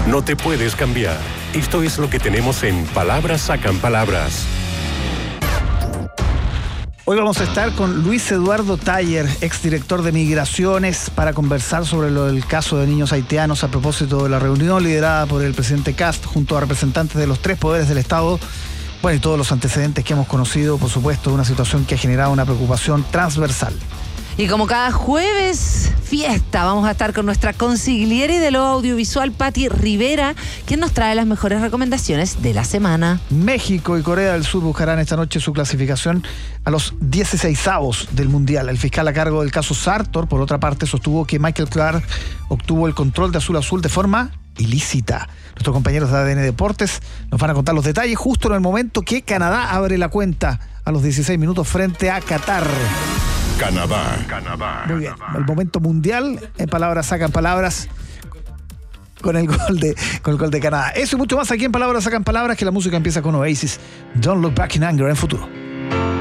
No te puedes cambiar. Esto es lo que tenemos en Palabras Sacan Palabras. Hoy vamos a estar con Luis Eduardo Taller, exdirector de Migraciones, para conversar sobre el caso de niños haitianos a propósito de la reunión liderada por el presidente Kast junto a representantes de los 3 poderes del Estado. Bueno, y todos los antecedentes que hemos conocido, por supuesto, una situación que ha generado una preocupación transversal. Y como cada jueves, fiesta, vamos a estar con nuestra consigliere de lo audiovisual, Patti Rivera, quien nos trae las mejores recomendaciones de la semana. México y Corea del Sur buscarán esta noche su clasificación a los 16avos del Mundial. El fiscal a cargo del caso Sartor, por otra parte, sostuvo que Michael Clark obtuvo el control de Azul Azul de forma ilícita. Nuestros compañeros de ADN Deportes nos van a contar los detalles justo en el momento que Canadá abre la cuenta a los 16 minutos frente a Qatar. Canadá. Muy bien, el momento mundial, en Palabras Sacan Palabras, con el gol de Canadá. Eso y mucho más aquí en Palabras Sacan Palabras, que la música empieza con Oasis. Don't Look Back in Anger en Futuro.